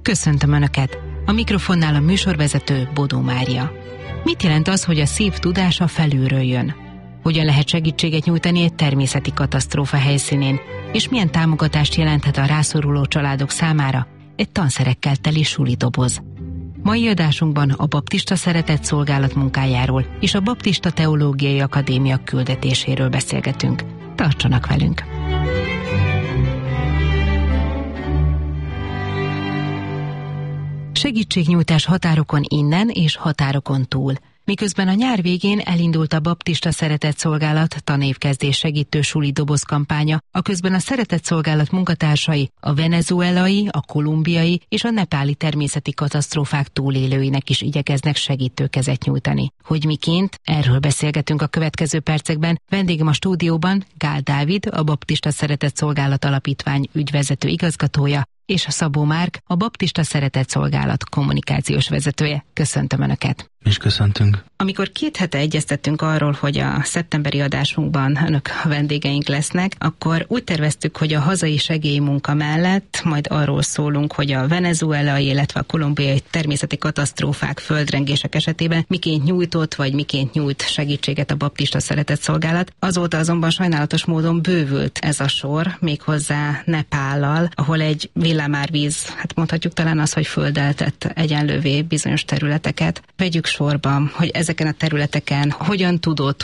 Köszöntöm Önöket! A mikrofonnál a műsorvezető Bodó Mária. Mit jelent az, hogy a szív tudása felülről jön? Hogyan lehet segítséget nyújtani egy természeti katasztrófa helyszínén? És milyen támogatást jelenthet a rászoruló családok számára egy tanszerekkel teli sulidoboz? Mai adásunkban a Baptista Szeretett Szolgálat munkájáról és a Baptista Teológiai Akadémia küldetéséről beszélgetünk. Tartsanak velünk! Segítségnyújtás határokon innen és határokon túl. Miközben a nyár végén elindult a Baptista Szeretett Szolgálat tanévkezdés segítő sulidoboz kampánya, aközben a Szeretett Szolgálat munkatársai a venezuelai, a kolumbiai és a nepáli természeti katasztrófák túlélőinek is igyekeznek segítőkezet nyújtani. Hogy miként? Erről beszélgetünk a következő percekben. Vendégem a stúdióban Gál Dávid, a Baptista Szeretett Szolgálat Alapítvány ügyvezető igazgatója, és Szabó Márk, a Baptista Szeretett Szolgálat kommunikációs vezetője. Köszöntöm Önöket! És köszöntünk! Amikor 2 hete egyeztettünk arról, hogy a szeptemberi adásunkban Önök a vendégeink lesznek, akkor úgy terveztük, hogy a hazai segélymunka mellett majd arról szólunk, hogy a venezuelai, illetve a kolumbiai természeti katasztrófák, földrengések esetében miként nyújtott, vagy miként nyújt segítséget a Baptista Szeretett Szolgálat. Azóta azonban sajnálatos módon bővült ez a sor, méghozzá Nepállal, ahol egy villámárvíz, hát mondhatjuk talán az, hogy földdel tett egyenlővé bizonyos területeket. Vegyük sorba, hogy ezeken a területeken hogyan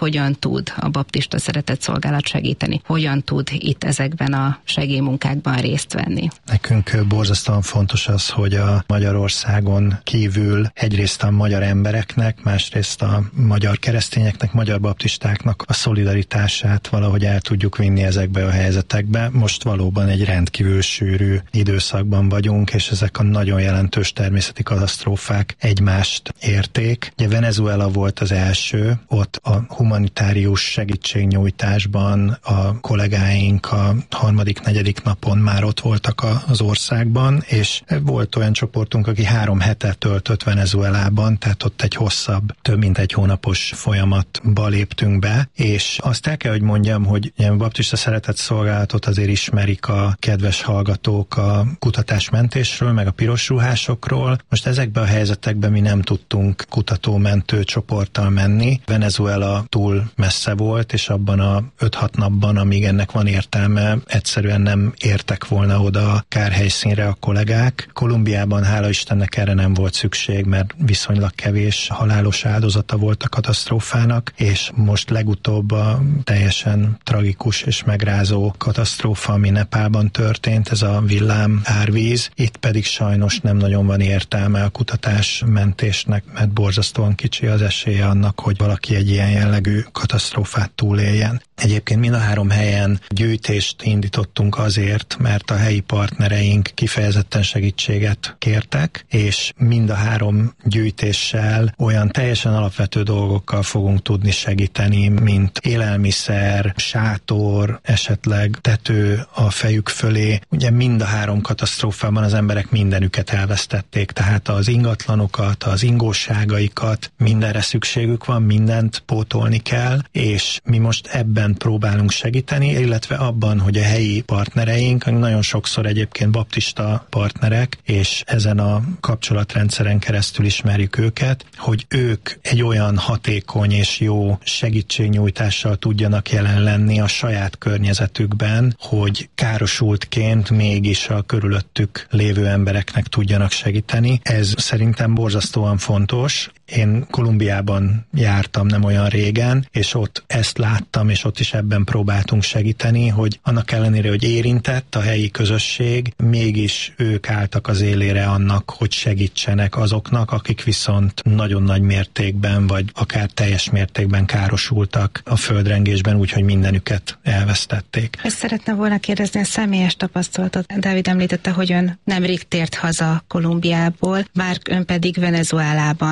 tud a Baptista Szeretett Szolgálat segíteni, hogyan tud itt ezekben a segélymunkákban részt venni. Nekünk borzasztóan fontos az, hogy a Magyarországon kívül egyrészt a magyar embereknek, másrészt a magyar keresztényeknek, magyar baptistáknak a szolidaritását valahogy el tudjuk vinni ezekbe a helyzetekbe. Most valóban egy rendkívül sűrű időszakban vagyunk, és ezek a nagyon jelentős természeti katasztrófák egymást érték. Ugye Venezuela volt az első, ott a humanitárius segítségnyújtásban a kollégáink a 3.-4. napon már ott voltak az országban, és volt olyan csoportunk, aki 3 hetet töltött Venezuelában, tehát ott egy hosszabb, több mint 1 hónapos folyamatba léptünk be, és azt el kell, hogy mondjam, hogy a Baptista Szeretett Szolgálatot azért ismerik a kedves hallgatók a kutatásmentésről, meg a pirosruhásokról. Most ezekben a helyzetekben mi nem tudtunk kutatómentő csoporttal menni. Venezuela túl messze volt, és abban a 5-6 napban, amíg ennek van értelme, egyszerűen nem értek volna oda a kárhelyszínre a kollégák. Kolumbiában hála Istennek erre nem volt szükség, mert viszonylag kevés halálos áldozata volt a katasztrófának, és most legutóbb a teljesen tragikus és megrázó katasztrófa, ami Nepálban történt, ez a villám árvíz. Itt pedig sajnos nem nagyon van értelme a kutatásmentésnek, mert borzasztóan kicsi az esélye annak, hogy valaki egy ilyen jellegű katasztrófát túléljen. Egyébként mind a 3 helyen gyűjtést indítottunk azért, mert a helyi partnereink kifejezetten segítséget kértek, és mind a 3 gyűjtéssel olyan teljesen alapvető dolgokkal fogunk tudni segíteni, mint élelmiszer, sátor, esetleg tető a fejük fölé. Ugye mind a 3 katasztrófában az emberek mindenüket elvesztették, tehát az ingatlanokat, az ingóságaikat, mindenre szükségük van, mindent pótolni kell, és mi most ebben próbálunk segíteni, illetve abban, hogy a helyi partnereink, nagyon sokszor egyébként baptista partnerek, és ezen a kapcsolatrendszeren keresztül ismerjük őket, hogy ők egy olyan hatékony és jó segítségnyújtással tudjanak jelen lenni a saját környezetükben, hogy károsultként mégis a körülöttük lévő embereknek tudjanak segíteni. Ez szerintem borzasztóan fontos. Én Kolumbiában jártam nem olyan régen, és ott ezt láttam, és ott is ebben próbáltunk segíteni, hogy annak ellenére, hogy érintett a helyi közösség, mégis ők álltak az élére annak, hogy segítsenek azoknak, akik viszont nagyon nagy mértékben, vagy akár teljes mértékben károsultak a földrengésben, úgyhogy mindenüket elvesztették. Ezt szeretne volna kérdezni a személyes tapasztalatot. Dávid említette, hogy ön nemrég tért haza Kolumbiából, bár ön pedig Venezuelában jár.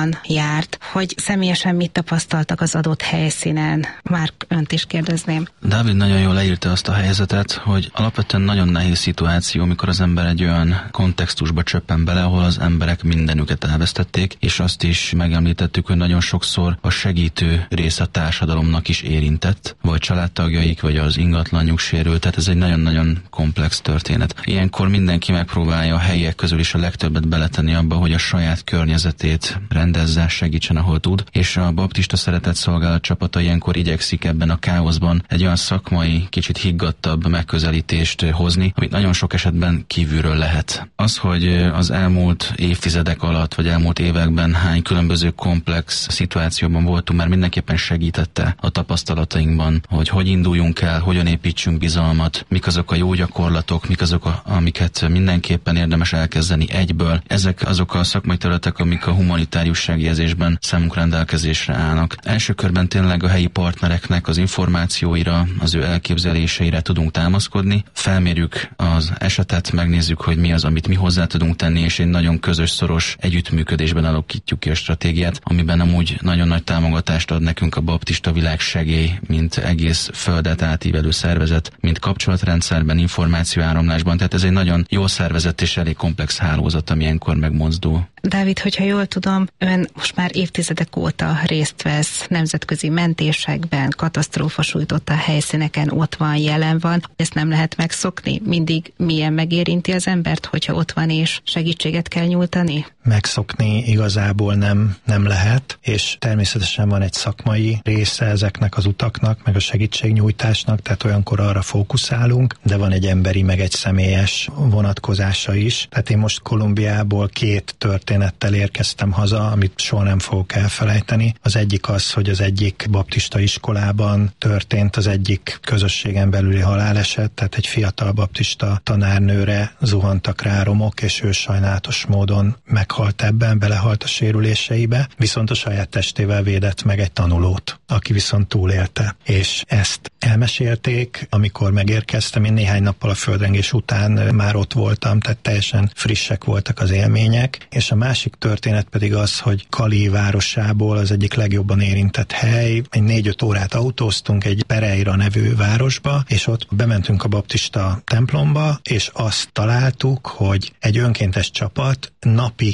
járt, hogy személyesen mit tapasztaltak az adott helyszínen. Már önt is kérdezném. Dávid nagyon jól leírta azt a helyzetet, hogy alapvetően nagyon nehéz szituáció, amikor az ember egy olyan kontextusba csöppen bele, ahol az emberek mindenüket elvesztették, és azt is megemlítettük, hogy nagyon sokszor a segítő rész a társadalomnak is érintett, vagy családtagjaik, vagy az ingatlanjuk sérült, tehát ez egy nagyon-nagyon komplex történet. Ilyenkor mindenki megpróbálja a helyiek közül is a legtöbbet beletenni abba, hogy a saját környezetét rendezze, segítsen, ahol tud, és a Baptista Szeretett Szolgálat csapata ilyenkor igyekszik ebben a káoszban egy olyan szakmai, kicsit higgadtabb megközelítést hozni, amit nagyon sok esetben kívülről lehet. Az, hogy az elmúlt évtizedek alatt, vagy elmúlt években hány különböző komplex szituációban voltunk, már mindenképpen segítette a tapasztalatainkban, hogy induljunk el, hogyan építsünk bizalmat, mik azok a jó gyakorlatok, mik azok, amiket mindenképpen érdemes elkezdeni egyből. Ezek azok a szakmai területek, amik a humanitárius segélyezésben számunk rendelkezésre állnak. Első körben tényleg a helyi partnereknek az információira, az ő elképzeléseire tudunk támaszkodni, felmérjük az esetet, megnézzük, hogy mi az, amit mi hozzá tudunk tenni, és egy nagyon közös, szoros együttműködésben alakítjuk ki a stratégiát, amiben amúgy nagyon nagy támogatást ad nekünk a Baptista Világsegély, mint egész földet átívelő szervezet, mint kapcsolatrendszerben, információáramlásban, tehát ez egy nagyon jól szervezett és elég komplex hálózat, ami ilyenkor megmozdul. Dávid, hogyha jól tudom, ön most már évtizedek óta részt vesz nemzetközi mentésekben, katasztrófa sújtotta helyszíneken, ott van, jelen van. Ezt nem lehet megszokni? Mindig milyen megérinti az embert, hogyha ott van és segítséget kell nyújtani? Megszokni igazából nem lehet, és természetesen van egy szakmai része ezeknek az utaknak, meg a segítségnyújtásnak, tehát olyankor arra fókuszálunk, de van egy emberi, meg egy személyes vonatkozása is. Tehát én most Kolumbiából 2 történettel érkeztem haza, amit soha nem fogok elfelejteni. Az egyik az, hogy az egyik baptista iskolában történt az egyik közösségen belüli haláleset, tehát egy fiatal baptista tanárnőre zuhantak rá romok, és ő sajnálatos módon meghalt ebben, belehalt a sérüléseibe, viszont a saját testével védett meg egy tanulót, aki viszont túlélte. És ezt elmesélték, amikor megérkeztem, én néhány nappal a földrengés után már ott voltam, tehát teljesen frissek voltak az élmények, és a másik történet pedig az, hogy Cali városából, az egyik legjobban érintett hely, egy 4-5 órát autóztunk egy Pereira nevű városba, és ott bementünk a baptista templomba, és azt találtuk, hogy egy önkéntes csapat napi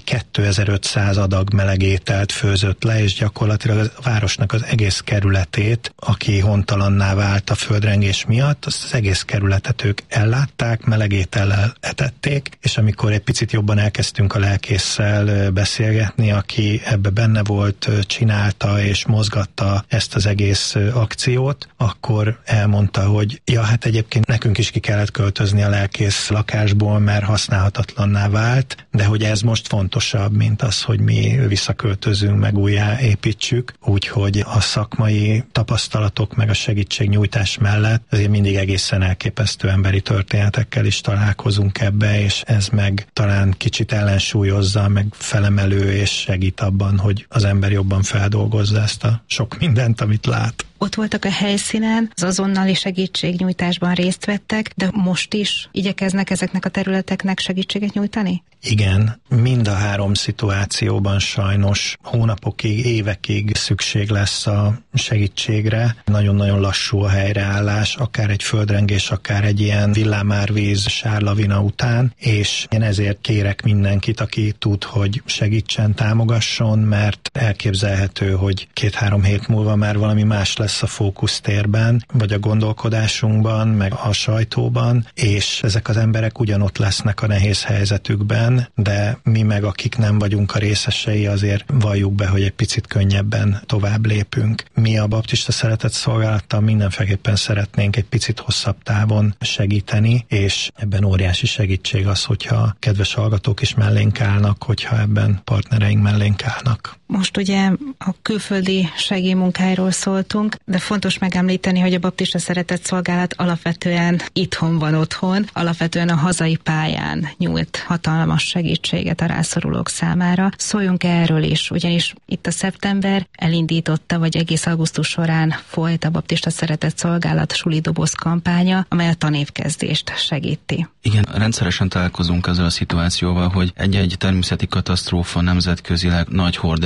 2500 adag meleg ételt főzött le, és gyakorlatilag a városnak az egész kerületét, aki hontalanná vált a földrengés miatt, azt az egész kerületet ők ellátták, meleg étellel etették, és amikor egy picit jobban elkezdtünk a lelkésszel beszélgetni, aki ebbe benne volt, csinálta és mozgatta ezt az egész akciót, akkor elmondta, hogy ja, hát egyébként nekünk is ki kellett költözni a lelkész lakásból, mert használhatatlanná vált, de hogy ez most fontosabb, mint az, hogy mi visszaköltözünk, meg újjáépítsük, úgyhogy a szakmai tapasztalatok meg a segítségnyújtás mellett azért mindig egészen elképesztő emberi történetekkel is találkozunk ebbe, és ez meg talán kicsit ellensúlyozza, meg felemelő és segít abban, hogy az ember jobban feldolgozza ezt a sok mindent, amit lát. Ott voltak a helyszínen, az azonnali segítségnyújtásban részt vettek, de most is igyekeznek ezeknek a területeknek segítséget nyújtani? Igen, mind a 3 szituációban sajnos hónapokig, évekig szükség lesz a segítségre. Nagyon-nagyon lassú a helyreállás, akár egy földrengés, akár egy ilyen villámárvíz, sárlavina után, és én ezért kérek mindenkit, aki tud, hogy segítsen, támogasson, mert elképzelhető, hogy 2-3 hét múlva már valami más lesz a fókusztérben, vagy a gondolkodásunkban, meg a sajtóban, és ezek az emberek ugyanott lesznek a nehéz helyzetükben, de mi meg, akik nem vagyunk a részesei, azért valljuk be, hogy egy picit könnyebben tovább lépünk. Mi a Baptista Szeretett Szolgálattal mindenféleképpen szeretnénk egy picit hosszabb távon segíteni, és ebben óriási segítség az, hogyha kedves hallgatók is mellénk állnak, hogyha ebben partnereink mellénk állnak. Most ugye a külföldi segélymunkáról szóltunk, de fontos megemlíteni, hogy a Baptista Szeretett Szolgálat alapvetően itthon van otthon, alapvetően a hazai pályán nyújt hatalmas segítséget a rászorulók számára. Szóljunk erről is, ugyanis itt a szeptember elindította, vagy egész augusztus során folyt a Baptista Szeretett Szolgálat Suli Doboz kampánya, amely a tanévkezdést segíti. Igen, rendszeresen találkozunk ezzel a szituációval, hogy egy-egy természeti katasztrófa nemzetközileg nagy horderejű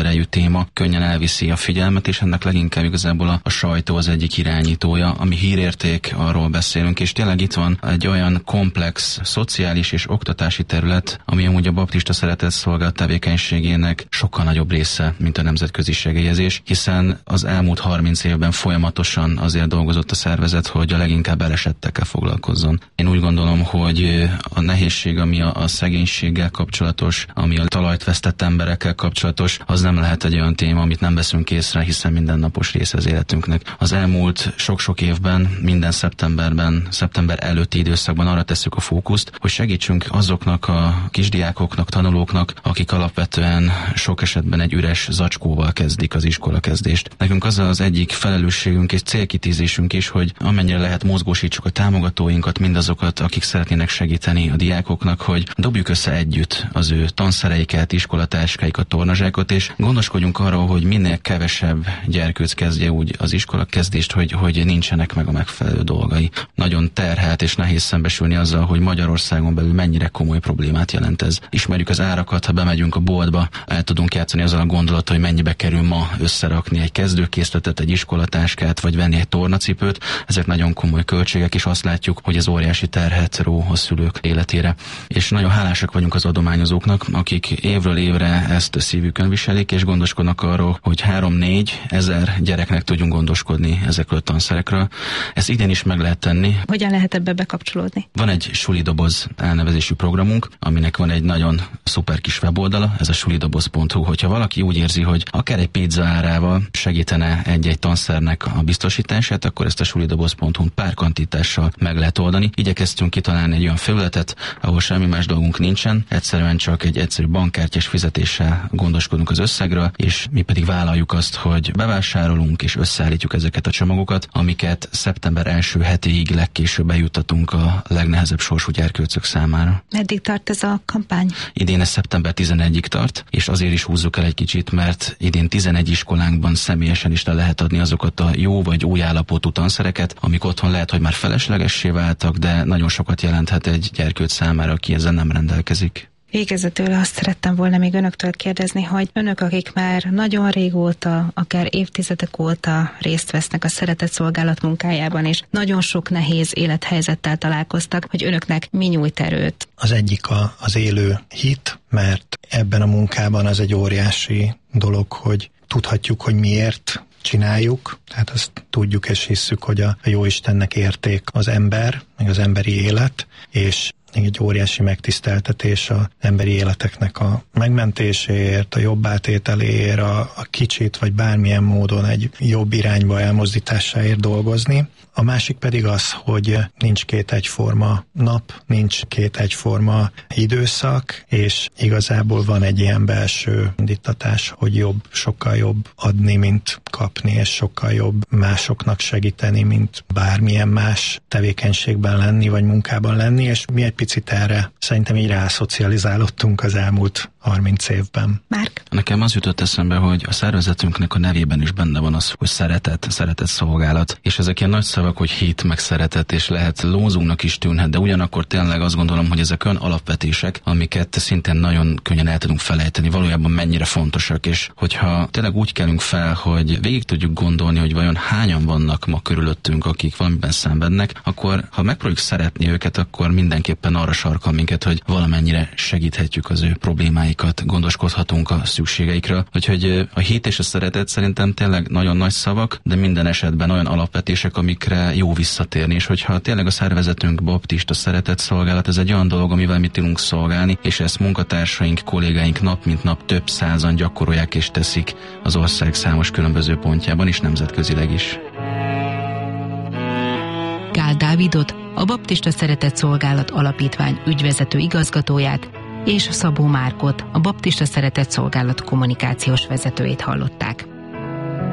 erejű téma, könnyen elviszi a figyelmet, és ennek leginkább igazából a sajtó az egyik irányítója, ami hírérték, arról beszélünk, és tényleg itt van egy olyan komplex szociális és oktatási terület, ami amúgy a baptista szeretetszolgálat tevékenységének sokkal nagyobb része, mint a nemzetközi segélyezés, hiszen az elmúlt 30 évben folyamatosan azért dolgozott a szervezet, hogy a leginkább elesettekkel foglalkozzon. Én úgy gondolom, hogy a nehézség, ami a szegénységgel kapcsolatos, ami a talajt vesztett emberekkel kapcsolatos, az nem lehet egy olyan téma, amit nem veszünk észre, hiszen mindennapos része az életünknek. Az elmúlt sok-sok évben, minden szeptember előtti időszakban arra tesszük a fókuszt, hogy segítsünk azoknak a kisdiákoknak, tanulóknak, akik alapvetően sok esetben egy üres zacskóval kezdik az iskolakezdést. Nekünk az egyik felelősségünk és célkitűzésünk is, hogy amennyire lehet mozgósítsuk a támogatóinkat, mindazokat, akik szeretnének segíteni a diákoknak, hogy dobjuk össze együtt az ő tanszereiket, iskolatáskáikat, tornazsákot, és gondoskodjunk arról, hogy minél kevesebb gyerkőc kezdje úgy az iskolakezdést, hogy nincsenek meg a megfelelő dolgai. Nagyon terhelt és nehéz szembesülni azzal, hogy Magyarországon belül mennyire komoly problémát jelent ez. Ismerjük az árakat, ha bemegyünk a boltba, el tudunk játszani azzal a gondolattal, hogy mennyibe kerül ma összerakni egy kezdőkészletet, egy iskolatáskát, vagy venni egy tornacipőt. Ezek nagyon komoly költségek, és azt látjuk, hogy ez óriási terhet ró a szülők életére. És nagyon hálásak vagyunk az adományozóknak, akik évről évre ezt szívükön viselik, és gondoskodnak arról, hogy 3-4 ezer gyereknek tudjunk gondoskodni ezekről a tanszerekről. Ezt idén is meg lehet tenni. Hogyan lehet ebbe bekapcsolódni? Van egy sulidoboz elnevezésű programunk, aminek van egy nagyon szuper kis weboldala, ez a sulidoboz.hu. Hogyha valaki úgy érzi, hogy akár egy pizza árával segítene egy-egy tanszernek a biztosítását, akkor ezt a sulidoboz.hu pár kantítással meg lehet oldani. Igyekeztünk kitalálni egy olyan felületet, ahol semmi más dolgunk nincsen, egyszerűen csak egy egyszerű bankkártyás fizetéssel gondoskodunk az összegről, és mi pedig vállaljuk azt, hogy bevásárolunk és összeállítjuk ezeket a csomagokat, amiket szeptember első hetéig legkésőbb bejuttatunk a legnehezebb sorsú gyerkőcök számára. Meddig tart ez a kampány? Idén ez szeptember 11-ig tart, és azért is húzzuk el egy kicsit, mert idén 11 iskolánkban személyesen is le lehet adni azokat a jó vagy új állapotú tanszereket, amik otthon lehet, hogy már feleslegessé váltak, de nagyon sokat jelenthet egy gyerkőc számára, aki ezzel nem rendelkezik. Végezetül azt szerettem volna még önöktől kérdezni, hogy önök, akik már nagyon régóta, akár évtizedek óta részt vesznek a szeretetszolgálat munkájában, és nagyon sok nehéz élethelyzettel találkoztak, hogy önöknek mi nyújt erőt? Az egyik az élő hit, mert ebben a munkában az egy óriási dolog, hogy tudhatjuk, hogy miért csináljuk, tehát azt tudjuk és hisszük, hogy a Jóistennek érték az ember, meg az emberi élet, és egy óriási megtiszteltetés az emberi életeknek a megmentéséért, a jobb átételéért, a kicsit vagy bármilyen módon egy jobb irányba elmozdításáért dolgozni. A másik pedig az, hogy nincs két egyforma nap, nincs két egyforma időszak, és igazából van egy ilyen belső indítatás, hogy jobb, sokkal jobb adni, mint kapni, és sokkal jobb másoknak segíteni, mint bármilyen más tevékenységben lenni, vagy munkában lenni, és mi egy picit erre szerintem így rászocializálódtunk az elmúlt 30 évben. Márk? Nekem az jutott eszembe, hogy a szervezetünknek a nevében is benne van az, hogy szeretet szolgálat, és ezek ilyen nagy szavak, hogy hit, meg szeretet, és lehet lózunknak is tűnhet, de ugyanakkor tényleg azt gondolom, hogy ezek olyan alapvetések, amiket szintén nagyon könnyen el tudunk felejteni, valójában mennyire fontosak, és hogyha tényleg úgy kelünk fel, hogy végig tudjuk gondolni, hogy vajon hányan vannak ma körülöttünk, akik valamiben szenvednek, akkor ha megpróbáljuk szeretni őket, akkor mindenképpen arra sarkal minket, hogy valamennyire segíthetjük az ő problémáikat, gondoskodhatunk a szükségeikről. Úgyhogy a hit és a szeretet szerintem tényleg nagyon nagy szavak, de minden esetben olyan alapvetések, amikre jó visszatérni, és hogyha tényleg a szervezetünk baptista szeretetszolgálat, ez egy olyan dolog, amivel mi tudunk szolgálni, és ezt munkatársaink, kollégáink nap mint nap több százan gyakorolják és teszik az ország számos különböző pontjában is, nemzetközileg is. Gál Dávidot, a Baptista Szeretetszolgálat Alapítvány ügyvezető igazgatóját, és Szabó Márkot, a Baptista Szeretetszolgálat kommunikációs vezetőjét hallották.